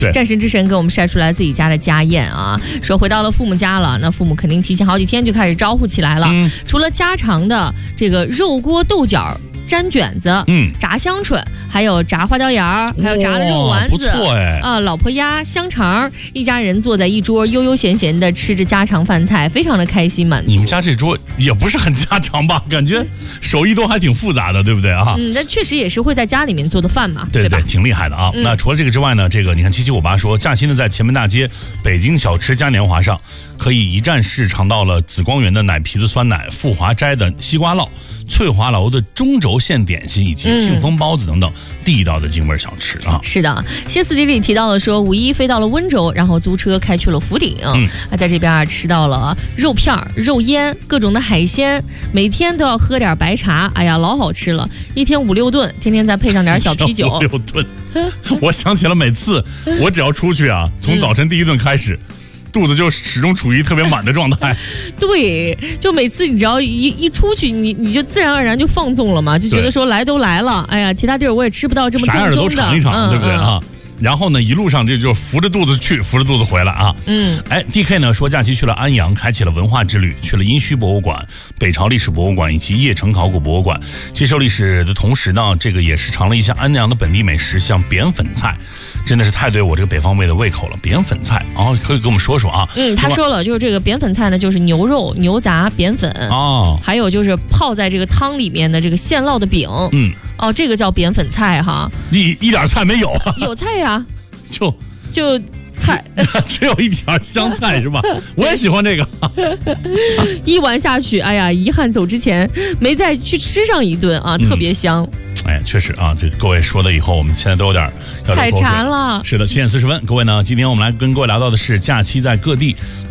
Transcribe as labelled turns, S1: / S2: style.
S1: 对，
S2: 战神之神给我们晒出来自己家的家宴啊，说回到了父母家了，那父母肯定提前好几天就开始招呼起来了。除了家常的这个肉锅豆角、粘卷子，炸香椿，还有炸花椒芽，还有炸的肉丸子，
S1: 不错哎
S2: 啊，老婆鸭、香肠，一家人坐在一桌悠悠闲闲的吃着家常饭菜，非常的开心满足。
S1: 你们家这桌也不是很家常吧？感觉手艺都还挺复杂的，对不对啊？
S2: 那确实也是会在家里面做的饭嘛，
S1: 对
S2: 吧？
S1: 挺厉害的啊。那除了这个之外呢，这个你看7758说，假期呢在前门大街北京小吃嘉年华上，可以一站式尝到了紫光园的奶皮子酸奶、富华斋的西瓜烙、翠华楼的中轴线点心以及庆丰包子等等地道的京味小吃啊。
S2: 是的，歇斯底里提到了说，5·1飞到了温州，然后租车开去了福鼎，在这边吃到了肉片、肉烟、各种的海鲜，每天都要喝点白茶，哎呀，老好吃了，一天5、6顿，天天再配上点小啤酒。
S1: 5、6顿，我想起了每次我只要出去啊，从早晨第一顿开始。肚子就始终处于特别满的状态。
S2: 对，就每次你只要一出去，你就自然而然就放纵了嘛，就觉得说来都来了，哎呀，其他地儿我也吃不到这么正宗的，
S1: 啥样的都尝一尝，对不对啊？然后呢，一路上这就扶着肚子去，扶着肚子回来啊。DK 呢说假期去了安阳，开启了文化之旅，去了殷墟博物馆、北朝历史博物馆以及邺城考古博物馆，接受历史的同时呢，这个也是尝了一下安阳的本地美食，像扁粉菜，真的是太对我这个北方胃的胃口了。扁粉菜啊，可以给我们说说啊？
S2: 他说了，就是这个扁粉菜呢，就是牛肉、牛杂、扁粉还有就是泡在这个汤里面的这个现烙的饼，这个叫扁粉菜哈。
S1: 一点菜没有？
S2: 有菜呀，就菜，
S1: 只有一条香菜是吧？我也喜欢这个。
S2: 一碗下去，哎呀，遗憾走之前没再去吃上一顿啊，特别香。
S1: 哎，确实啊，这各位说了以后，我们现在都有点
S2: 太馋了。
S1: 是的，7点40分，各位呢，今天我们来跟各位聊到的是假期在各地